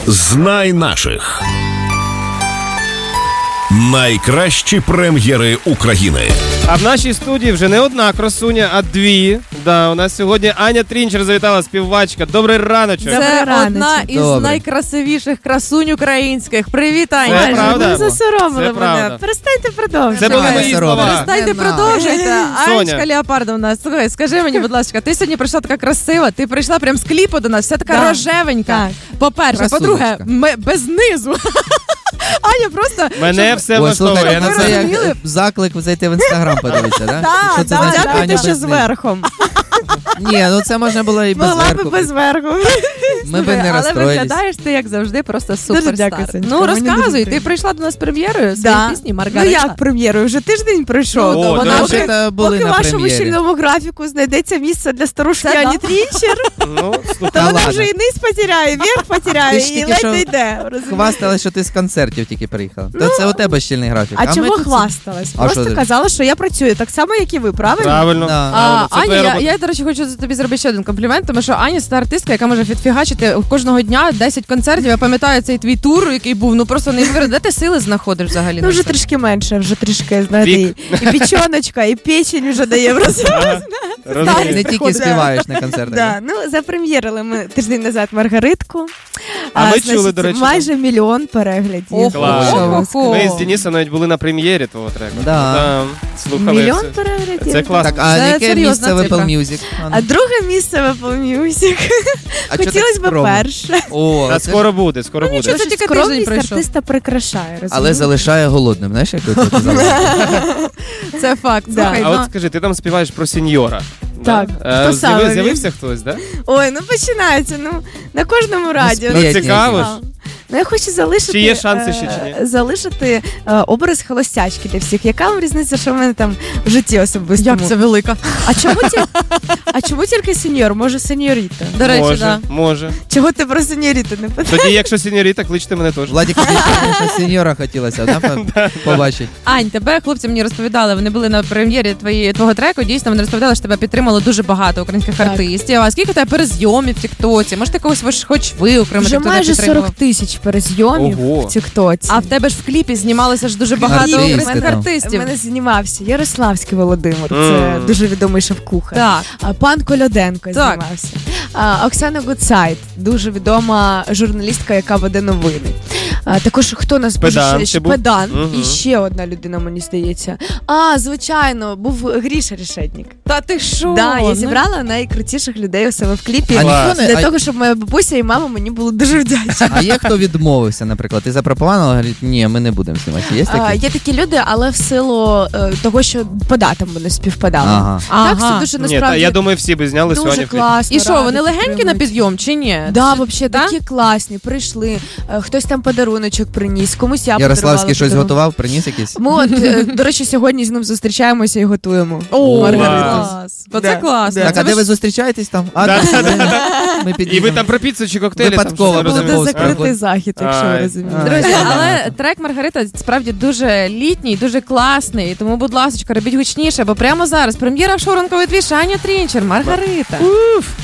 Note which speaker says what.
Speaker 1: Знай наших. Найкращі прем'єри України.
Speaker 2: А в нашій студії вже не одна красуня, а дві. Да, у нас сьогодні Аня Трінчер завітала, співачка. Добрий раночок.
Speaker 3: Це одна із найкрасивіших красунь українських. Привіт, Аня.
Speaker 2: Це правда.
Speaker 3: Ви засоромили мене.
Speaker 2: Правда.
Speaker 3: Перестаньте продовжувати.
Speaker 2: Це були мої слова.
Speaker 3: Перестаньте продовжуйте. Анечка Леопардовна, слухай, скажи мені, будь ласка, ти сьогодні прийшла така красива, ти прийшла прям з кліпу до нас, вся така рожевенька. По-перше. По-друге, без низу. Аня просто...
Speaker 2: Мене все влаштовує.
Speaker 4: Це як заклик зайти в Інстаграм подивитися, так?
Speaker 3: Так, дякуйте, що з верхом.
Speaker 4: Ні, ну це можна було і без верху.
Speaker 3: Могла би без верху.
Speaker 4: Ми б не розстроїлись.
Speaker 3: Але виглядаєш ти, як завжди, просто суперстар.
Speaker 5: Дякую,
Speaker 3: Ну, розказуй, ти прийшла до нас з прем'єрою своєї пісні «Маргарита».
Speaker 5: Ну як прем'єрою? Вже тиждень пройшов.
Speaker 2: О,
Speaker 3: вона
Speaker 2: да.
Speaker 3: вже...
Speaker 5: Поки в вашому щільному графіку знайдеться місце для старушки Ані Трінчер,
Speaker 2: Ну,
Speaker 5: то вона вже і низ потеряє, і верх потеряє, і ледь не йде.
Speaker 4: Хвасталась, що ти з концертів тільки приїхала. То це у тебе щільний графік.
Speaker 5: А
Speaker 4: ми
Speaker 5: чого
Speaker 4: тут-
Speaker 5: хвасталась?
Speaker 4: А що
Speaker 5: Просто
Speaker 4: ти?
Speaker 5: казала, що я працюю так само, як і ви, правильно?
Speaker 2: правильно.
Speaker 4: Да.
Speaker 2: Правильно. Це твоя
Speaker 3: Аня,
Speaker 2: робота.
Speaker 3: я, до речі, хочу тобі зробити ще один комплімент, тому що Аня – це артистка, яка може відфігачити кожного дня 10 концертів. Я пам'ятаю цей твій тур, який був, ну просто неймовірно. Де ти сили знаходиш взагалі?
Speaker 5: Ну,
Speaker 3: на
Speaker 5: вже
Speaker 3: це?
Speaker 5: трішки менше, вже трішки, знаєте,
Speaker 2: Вік.
Speaker 5: і печоночка, і печень вже дає в
Speaker 2: Розумію.
Speaker 4: Не тільки співаєш на концертах.
Speaker 5: Да, ну, запрем'єрили ми тиждень назад Маргаритку.
Speaker 2: А ми
Speaker 5: значить,
Speaker 2: чули, до речі,
Speaker 5: майже 1 мільйон переглядів.
Speaker 3: Ого.
Speaker 2: Клас.
Speaker 5: Що вам
Speaker 3: Ого.
Speaker 2: Ми з Денисом навіть були на прем'єрі твого треку.
Speaker 4: Да.
Speaker 2: Там слухали.
Speaker 5: Мільйон
Speaker 2: все.
Speaker 5: переглядів.
Speaker 2: Це класно.
Speaker 4: Так, а
Speaker 3: Це
Speaker 4: яке
Speaker 3: серйозна
Speaker 4: місце в
Speaker 3: цифра.
Speaker 4: Apple Music?
Speaker 5: А друге місце в Apple Music.
Speaker 4: А чого так
Speaker 5: Хотілося б
Speaker 4: скромно?
Speaker 5: перше.
Speaker 4: О,
Speaker 2: Та
Speaker 4: це ж-
Speaker 2: скоро буде, скоро буде.
Speaker 3: Це тільки тиждень
Speaker 5: Скромність
Speaker 3: пройшов.
Speaker 5: артиста прикрашає,
Speaker 4: Але
Speaker 5: розумієте?
Speaker 4: залишає голодним, знаєш, як ви казали?
Speaker 3: Це факт.
Speaker 5: Да.
Speaker 3: Слухай,
Speaker 2: А
Speaker 3: ну,
Speaker 2: от скажи, ти там співаєш про сеньора.
Speaker 5: Так,
Speaker 2: Да?
Speaker 5: хто саме він?
Speaker 2: З'явився хтось, так?
Speaker 5: Ой, ну починається, ну, на кожному радіо.
Speaker 4: сплетні
Speaker 2: Цікаво ж.
Speaker 5: Ну, я хочу залишити,
Speaker 2: Чи є шанси ще, чи ні?
Speaker 5: залишити образ холостячки для всіх. Яка вам різниця, що в мене там в житті особистому?
Speaker 3: як це велика.
Speaker 5: А чому тільки сеньор? Може, сеньоріта?
Speaker 3: До речі,
Speaker 2: Може,
Speaker 3: да.
Speaker 2: може.
Speaker 5: Чого ти про сеньоріту не питаєш?
Speaker 2: Тоді, якщо сеньоріта, кличте мене теж.
Speaker 4: Владик, тобі ще сеньора хотілося, да, побачити?
Speaker 3: Ань, тебе хлопці мені розповідали, вони були на прем'єрі твого треку, дійсно, вони розповідали, що тебе підтримало дуже багато українських артистів. А скільки у тебе перезйомів в Тіктоці? Може, ти когось хоч виокремити,
Speaker 5: Вже
Speaker 3: хто не
Speaker 5: майже
Speaker 3: підтримував?
Speaker 5: 40 тисяч перезйомів
Speaker 2: Ого.
Speaker 5: в Тіктоці.
Speaker 3: А в тебе ж в кліпі знімалося ж дуже багато
Speaker 4: Артисти
Speaker 3: українських
Speaker 4: там.
Speaker 5: У
Speaker 3: артистів.
Speaker 5: мене знімався Ярославський Володимир, це
Speaker 2: Мм.
Speaker 5: дуже відомий шеф-кухар.
Speaker 3: Так.
Speaker 5: А пан Кольоденко
Speaker 3: Так.
Speaker 5: знімався. Оксана Гудсайд, дуже відома журналістка, яка веде новини. Також хто нас
Speaker 2: Педан
Speaker 5: може
Speaker 2: ще був?
Speaker 5: Педан.
Speaker 2: Мгм.
Speaker 5: І ще одна людина, мені здається. Звичайно, був Гріша Решетник.
Speaker 3: Та ти що?
Speaker 5: Да, я
Speaker 3: Ну,
Speaker 5: зібрала найкрутіших людей у себе в кліпі.
Speaker 4: А
Speaker 2: Клас.
Speaker 4: ніхто
Speaker 5: Для
Speaker 4: не...
Speaker 5: того, щоб моя бабуся і мама мені були дуже вдячні.
Speaker 4: А є хто відмовився, наприклад? Ти запропонувала, говорить, ні, ми не будемо знімати. Є такі?
Speaker 5: Є такі люди, але в силу того, що по датам вони співпадали.
Speaker 4: Ага.
Speaker 5: Так,
Speaker 3: Ага.
Speaker 5: це дуже
Speaker 2: Ні, та,
Speaker 5: насправді
Speaker 2: я думаю, всі би зняли сьогодні
Speaker 5: дуже
Speaker 2: в кліп.
Speaker 5: класно.
Speaker 3: І що,
Speaker 5: ради
Speaker 3: вони легенькі на
Speaker 5: підтримують.
Speaker 3: підйом чи ні?
Speaker 5: Да,
Speaker 3: Чи-
Speaker 5: взагалі,
Speaker 3: да?
Speaker 5: такі класні, прийшли, хтось там подаруночок приніс, комусь я
Speaker 4: Ярославський щось
Speaker 5: подарувала.
Speaker 4: готував, приніс якийсь?
Speaker 5: Ми от, до речі, сьогодні з ним зустрічаємося і готуємо.
Speaker 3: О,
Speaker 5: Маргариту.
Speaker 3: клас. Бо це
Speaker 5: Да,
Speaker 3: класно.
Speaker 5: да.
Speaker 4: Так,
Speaker 3: Це
Speaker 4: а
Speaker 3: ви
Speaker 4: де
Speaker 3: ж-
Speaker 4: ви зустрічаєтесь там? А,
Speaker 2: Да,
Speaker 4: тут
Speaker 2: да,
Speaker 4: ми
Speaker 2: І ви
Speaker 4: підійдемо.
Speaker 2: там про піцу чи коктейлі?
Speaker 4: Випадково
Speaker 2: там,
Speaker 4: буде
Speaker 2: що не розумію.
Speaker 5: Буде закритий захід, якщо ви
Speaker 2: Ай.
Speaker 5: розумієте.
Speaker 3: Друзі, але трек Маргарита справді дуже літній, дуже класний. Тому, будь ласка, робіть гучніше, бо прямо зараз прем'єра в шоу «Ранковий двіж» Аня Трінчер, Маргарита.
Speaker 2: Уф.